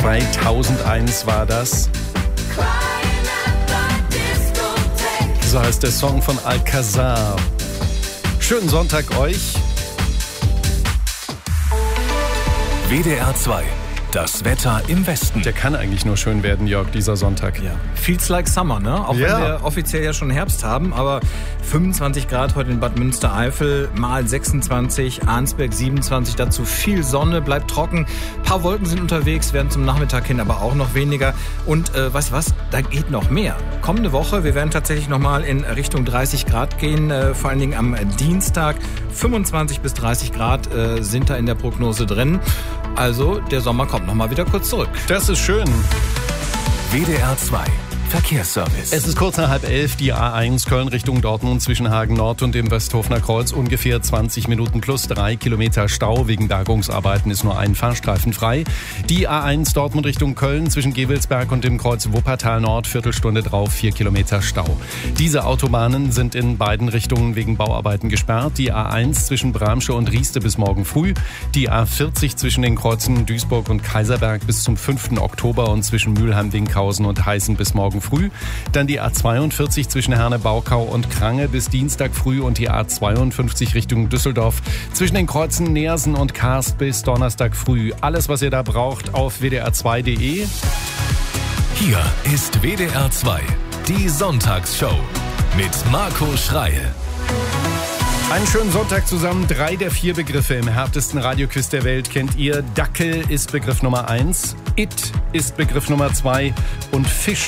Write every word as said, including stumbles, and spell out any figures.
zweitausendeins war das. So heißt der Song von Alcazar. Schönen Sonntag euch. W D R zwei. Das Wetter im Westen. Der kann eigentlich nur schön werden, Jörg, dieser Sonntag. Ja. Feels like summer, ne? Auch ja. wenn wir offiziell ja schon Herbst haben, aber fünfundzwanzig Grad heute in Bad Münstereifel, Marl sechsundzwanzig, Arnsberg siebenundzwanzig, dazu viel Sonne, bleibt trocken. Ein paar Wolken sind unterwegs, werden zum Nachmittag hin aber auch noch weniger. Und äh, weißt du was, da geht noch mehr. Kommende Woche, wir werden tatsächlich nochmal in Richtung dreißig Grad gehen, äh, vor allen Dingen am Dienstag. fünfundzwanzig bis dreißig Grad äh, sind da in der Prognose drin. Also der Sommer kommt nochmal wieder kurz zurück. Das ist schön. W D R zwei. Verkehrsservice. Es ist kurz nach halb elf, die A eins Köln Richtung Dortmund zwischen Hagen Nord und dem Westhofener Kreuz. Ungefähr zwanzig Minuten plus drei Kilometer Stau. Wegen Bergungsarbeiten ist nur ein Fahrstreifen frei. Die A eins Dortmund Richtung Köln zwischen Gevelsberg und dem Kreuz Wuppertal Nord. Viertelstunde drauf, vier Kilometer Stau. Diese Autobahnen sind in beiden Richtungen wegen Bauarbeiten gesperrt. Die A eins zwischen Bramsche und Rieste bis morgen früh. Die A vierzig zwischen den Kreuzen Duisburg und Kaiserberg bis zum fünften Oktober und zwischen Mülheim-Winkhausen und Heißen bis morgen früh. Dann die A zweiundvierzig zwischen Herne-Baukau und Krange bis Dienstag früh und die A zweiundfünfzig Richtung Düsseldorf zwischen den Kreuzen Neersen und Karst bis Donnerstag früh. Alles, was ihr da braucht, auf w d r zwei punkt d e. Hier ist W D R zwei, die Sonntagsshow mit Marco Schreil. Einen schönen Sonntag zusammen. Drei der vier Begriffe im härtesten Radioquiz der Welt kennt ihr. Dackel ist Begriff Nummer eins, It ist Begriff Nummer zwei und Fisch